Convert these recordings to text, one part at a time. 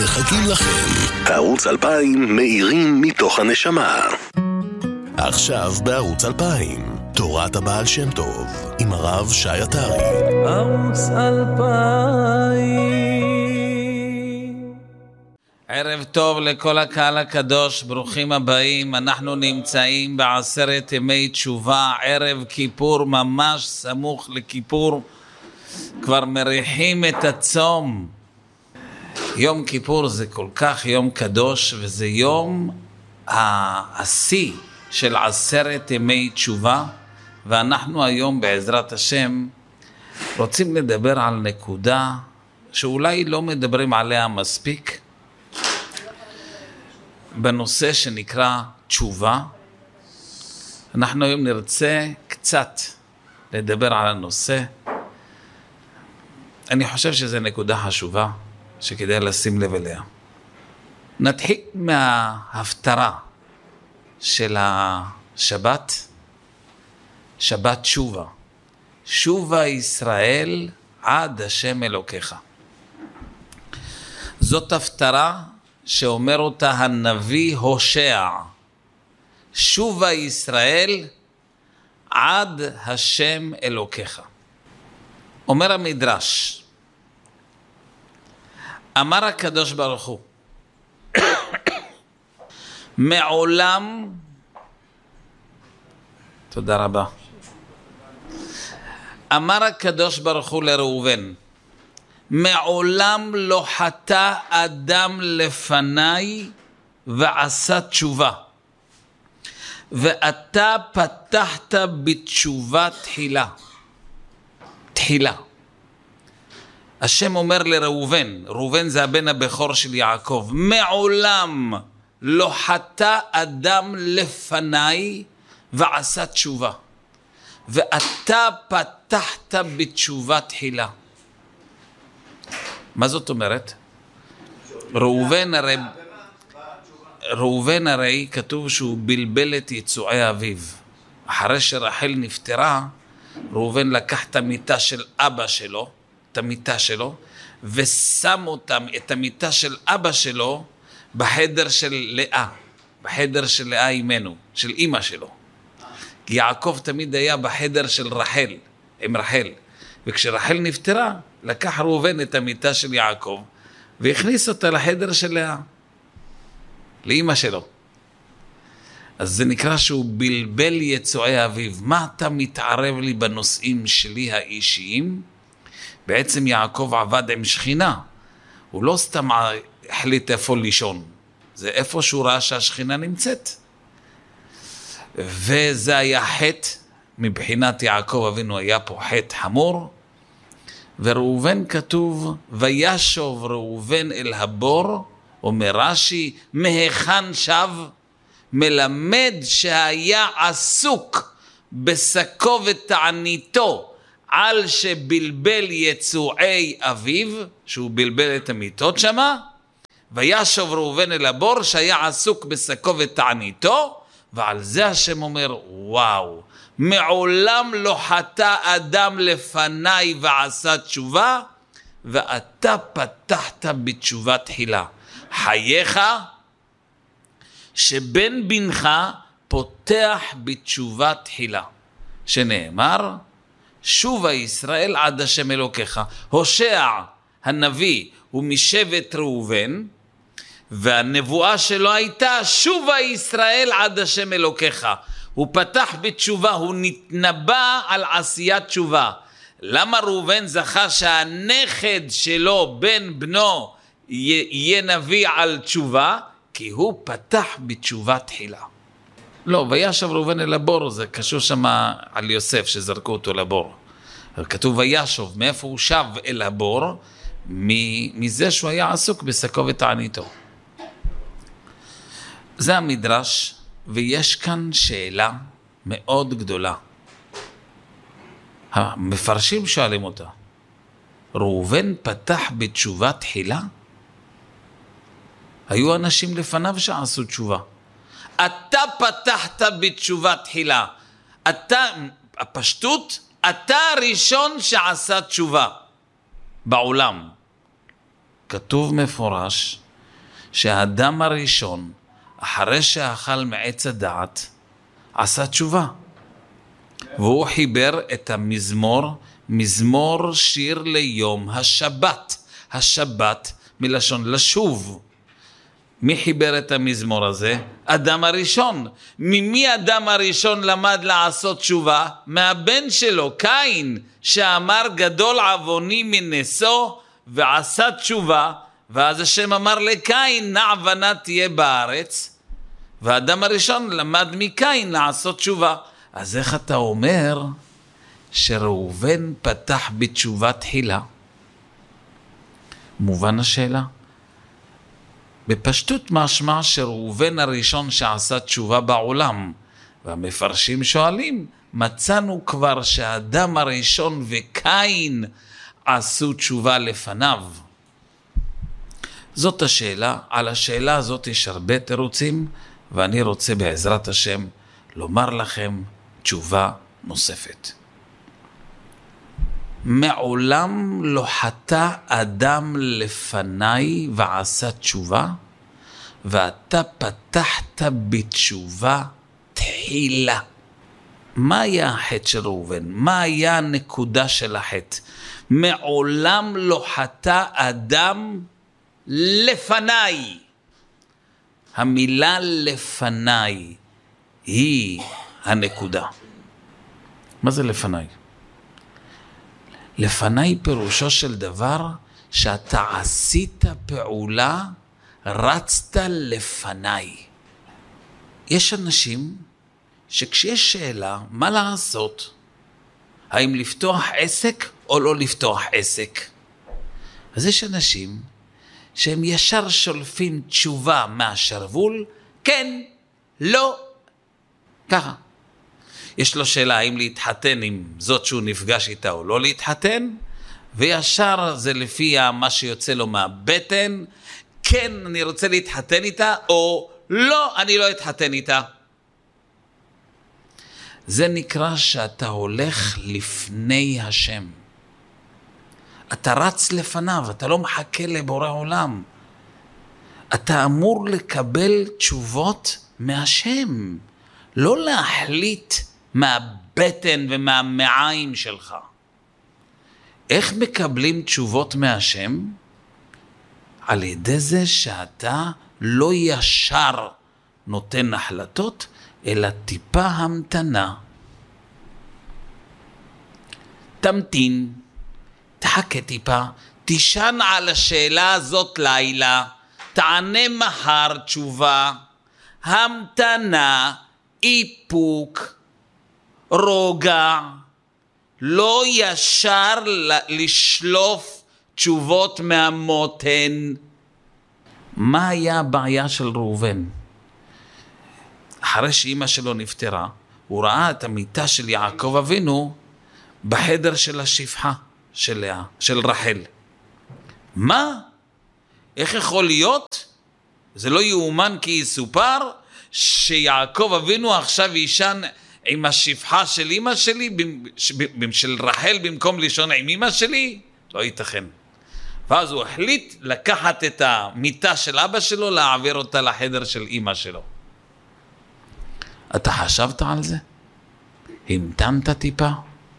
מחכים לכם. הערוץ 2000 מאירים מתוך הנשמה. עכשיו בערוץ 2000, תורת הבעל שם טוב, עם הרב שי עטרי. ערוץ 2000. ערב טוב לכל הקהל הקדוש, ברוכים הבאים. אנחנו נמצאים בעשרת ימי תשובה, ערב כיפור, ממש סמוך לכיפור. כבר מריחים את הצום. יום כיפור זה כל כך יום קדוש, וזה יום השיא של עשרת ימי תשובה, ואנחנו היום בעזרת השם רוצים לדבר על נקודה שאולי לא מדברים עליה מספיק, בנושא שנקרא תשובה. אנחנו היום נרצה קצת לדבר על הנושא. אני חושב שזו נקודה חשובה שכדאי לשים לב אליה. נתחיל מההפטרה של השבת, שבת תשובה. שובה ישראל עד השם אלוקיך. זאת הפטרה שאומר אותה הנביא הושע. שובה ישראל עד השם אלוקיך. אומר המדרש, אמר הקדוש ברוך הוא, מעולם, תודה רבה, אמר הקדוש ברוך הוא לראובן, מעולם לא חטא אדם לפניי ועשה תשובה, ואתה פתחת בתשובה תחילה. תחילה. השם אומר לראובן, ראובן זה הבן הבכור של יעקב, מעולם לא חטא אדם לפניי ועשה תשובה, ואתה פתחת בתשובה תחילה. מה זאת אומרת? ראובן הרי כתוב שהוא בלבל את יצועי אביו. אחרי שרחל נפטרה, ראובן לקח את המיטה של אבא שלו, את המיטה שלו, ושם אותם, את המיטה של אבא שלו, בחדר של לאה, בחדר של לאה אימנו, של אמא שלו. יעקב תמיד היה בחדר של רחל, עם רחל. וכשרחל נפטרה, לקח ראובן את המיטה של יעקב, והכניס אותה לחדר של לאה, לאמא שלו. אז זה נקרא שהוא בלבל יצועי אביו. מה אתה מתערב לי בנושאים שלי האישיים? בעצם יעקב עבד עם שכינה. הוא לא סתם החליט איפה לישון. זה איפה שהוא ראה שהשכינה נמצאת. וזה היה חטא. מבחינת יעקב אבינו היה פה חטא חמור. וראובן כתוב, וישוב ראובן אל הבור, אומר רש"י, מהיכן שב? מלמד שהיה עסוק בשקו ותעניתו על שבלבל יצועי אביו, שהוא בלבל את המיטות שמה, וישוב ראובן אל הבור שהיה עסוק בשקו ותעניתו, ועל זה השם אומר, וואו, מעולם לא חטא אדם לפניי ועשה תשובה, ואתה פתחת בתשובה תחילה. חייך שבן בנך פותח בתשובה תחילה, שנאמר, שובה ישראל עד השם אלוקיך. הושע הנביא הוא משבט ראובן, והנבואה שלו הייתה, שובה ישראל עד השם אלוקיך. הוא פתח בתשובה, הוא נתנבא על עשיית תשובה. למה ראובן זכה שהנכד שלו, בן בנו, יהיה נביא על תשובה? כי הוא פתח בתשובה תחילה. לא, וישב ראובן אל הבור, זה קשור שם על יוסף שזרקו אותו לבור. כתוב וישב, מאיפה הוא שב אל הבור? מזה שהוא היה עסוק בשקו ותעניתו. זה המדרש, ויש כאן שאלה מאוד גדולה. המפרשים שואלים אותה, ראובן פתח בתשובה תחילה? היו אנשים לפניו שעשו תשובה. אתה פתחת בתשובה תחילה. אתה, הפשטות, אתה הראשון שעשה תשובה בעולם. כתוב מפורש שהאדם הראשון, אחרי שאכל מעץ הדעת, עשה תשובה. והוא חיבר את המזמור, מזמור שיר ליום השבת. השבת מלשון לשוב. מי חיבר את המזמור הזה? אדם הראשון. ממי אדם הראשון למד לעשות תשובה? מהבן שלו, קין, שאמר גדול עווני מנשוא ועשה תשובה, ואז השם אמר לקין, נע ונע תהיה בארץ, והאדם הראשון למד מקין לעשות תשובה. אז איך אתה אומר שראובן פתח בתשובה תחילה? מובן השאלה? בפשטות משמע שראובן הראשון שעשה תשובה בעולם, והמפרשים שואלים, מצאנו כבר שהאדם הראשון וקין עשו תשובה לפניו. זאת השאלה, על השאלה הזאת יש הרבה תירוצים, ואני רוצה בעזרת השם לומר לכם תשובה נוספת. מעולם לא חטא אדם לפניי ועשה תשובה, ואתה פתחת בתשובה תחילה. מה היה החטא של ראובן? מה היה הנקודה של החטא? מעולם לא חטא אדם לפניי. המילה לפניי היא הנקודה. מה זה לפניי? לפניי פירושו של דבר שאתה עשית פעולה, רצת לפניי. יש אנשים שכשיש שאלה מה לעשות, האם לפתוח עסק או לא לפתוח עסק, אז יש אנשים שהם ישר שולפים תשובה מהשרוול, כן, לא, ככה. יש לו שאלה האם להתחתן עם זאת שהוא נפגש איתה או לא להתחתן, וישר זה לפי מה שיוצא לו מהבטן, כן, אני רוצה להתחתן איתה, או לא, אני לא אתחתן איתה. זה נקרא שאתה הולך לפני השם. אתה רץ לפניו, אתה לא מחכה לבורא עולם. אתה אמור לקבל תשובות מהשם, לא להחליט מהבטן ומהמעיים שלך. איך מקבלים תשובות מהשם? על ידי זה שאתה לא ישר נותן החלטות, אלא טיפה המתנה. תמתין, תחכה טיפה, תישן על השאלה הזאת לילה, תענה מחר תשובה, המתנה, איפוק, רוגע, לא ישר לשלוף תשובות מהמותן. מה היה הבעיה של ראובן? אחרי שאמא שלו נפטרה, הוא ראה את המיטה של יעקב אבינו בחדר של השפחה של רחל. מה? איך יכול להיות? זה לא יאומן כי יסופר שיעקב אבינו עכשיו ישן עם השפחה של אמא שלי, של רחל, במקום לישון עם אמא שלי? לא ייתכן. ואז הוא החליט לקחת את המיטה של אבא שלו, להעביר אותה לחדר של אמא שלו. אתה חשבת על זה? המתנת טיפה?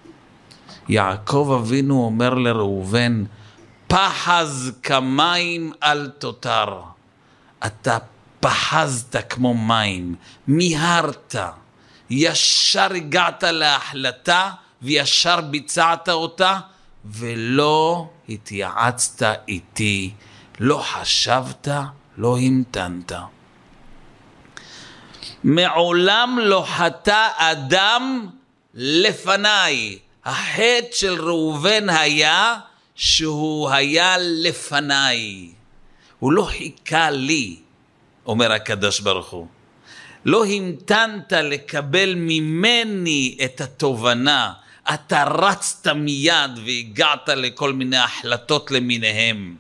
יעקב אבינו אומר לראובן, פחז כמים אל תותר. אתה פחזת כמו מים, מיהרת, ישר הגעת להחלטה וישר ביצעת אותה, ולא התייעצת איתי, לא חשבת, לא המתנת. מעולם לא חטא אדם לפניי. החטא של ראובן היה שהוא היה לפניי. הוא לא חיכה לי, אומר הקדוש ברוך הוא. לא המתנת לקבל ממני את התובנה. אתה רצת מיד והגעת לכל מיני החלטות למיניהם.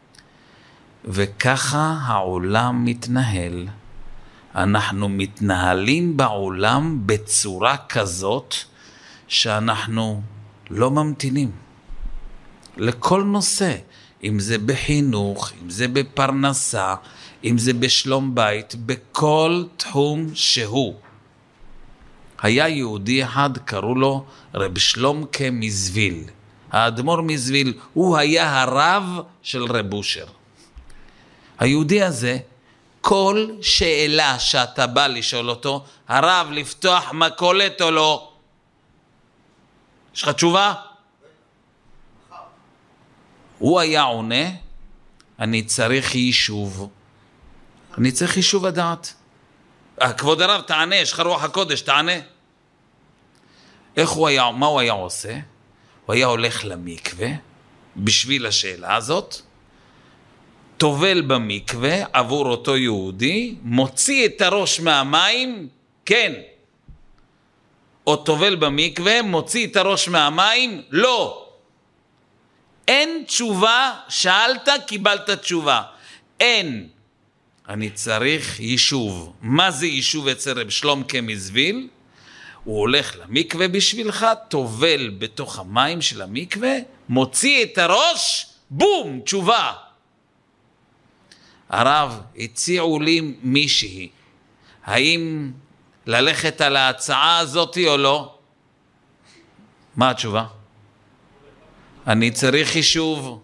וככה העולם מתנהל. אנחנו מתנהלים בעולם בצורה כזאת שאנחנו לא ממתינים. לכל נושא אם זה בחינוך, אם זה בפרנסה, אם זה בשלום בית, בכל תחום שהוא. היה יהודי אחד, קראו לו רב שלומקה מזוויל. האדמו"ר מזוויל, הוא היה הרב של רב אושר. היהודי הזה, כל שאלה שאתה בא לשאול אותו, הרב, לפתוח מכולת או לא? יש לך תשובה? הוא היה עונה, אני צריך יישוב. אני צריך יישוב הדעת. כבוד הרב, תענה, יש לך רוח הקודש, תענה. מה הוא היה עושה? הוא היה הולך למקווה, בשביל השאלה הזאת, טובל במקווה עבור אותו יהודי, מוציא את הראש מהמים, כן. או טובל במקווה, מוציא את הראש מהמים, לא. אין תשובה, שאלת, קיבלת תשובה. אין. אני צריך יישוב. מה זה יישוב אצל רב שלומקה מזוויל? הוא הולך למקווה בשבילך, טובל בתוך המים של המקווה, מוציא את הראש, בום, תשובה. הרב, הציעו לי מישהי. האם ללכת על ההצעה הזאת או לא? מה התשובה? אני צריך יישוב.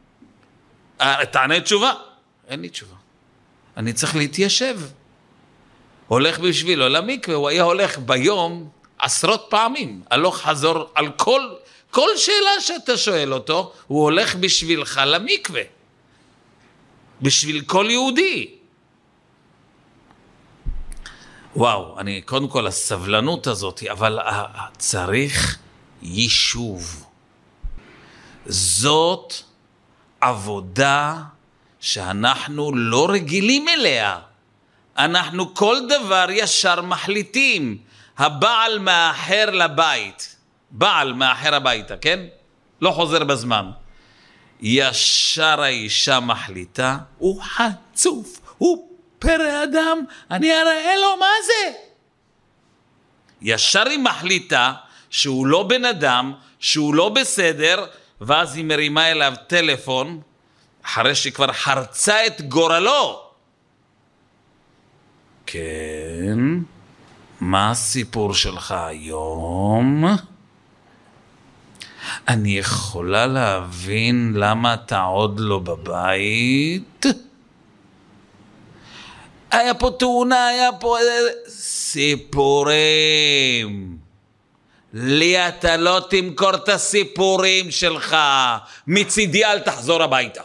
תענה תשובה? אין לי תשובה. אני צריך להתיישב. הולך בשבילו למקווה, הוא היה הולך ביום 10 פעמים, הלוך חזור על כל שאלה שאתה שואל אותו, הוא הולך בשבילך למקווה. בשביל כל יהודי. וואו, קודם כל הסבלנות הזאת, אבל צריך יישוב. זאת עבודה שאנחנו לא רגילים אליה. אנחנו כל דבר ישר מחליטים. הבעל מאחר לבית. בעל מאחר הביתה, כן? לא חוזר בזמן. ישר האישה מחליטה, הוא חצוף, הוא פרא אדם, אני אראה לו מה זה. ישר היא מחליטה שהוא לא בן אדם, שהוא לא בסדר, ואז היא מרימה אליו טלפון, אחרי שכבר חרצה את גורלו. כן, מה הסיפור שלך היום? אני יכולה להבין למה אתה עוד לא בבית? היה פה תאונה, היה פה סיפורים. לי אתה לא תמכור את הסיפורים שלך. מצידי אל תחזור הביתה.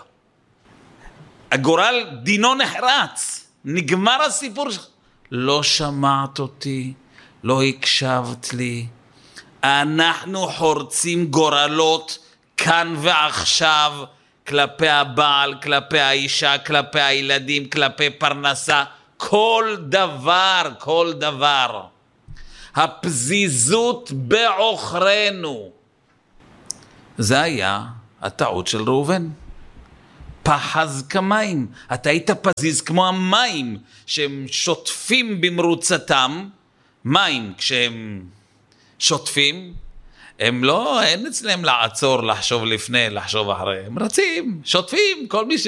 הגורל דינו נחרץ. נגמר הסיפור שלך. לא שמעת אותי, לא הקשבת לי. אנחנו חורצים גורלות כאן ועכשיו, כלפי הבעל, כלפי האישה, כלפי הילדים, כלפי פרנסה, כל דבר. הפזיזות בעוכרנו. זה היה הטעות של ראובן. פחז כמים. אתה היית פזיז כמו המים שהם שוטפים במרוצתם. מים כשהם שוטפים, הם לא, אין אצלם לעצור, לחשוב לפני, לחשוב אחרי. הם רצים, שוטפים, כל מי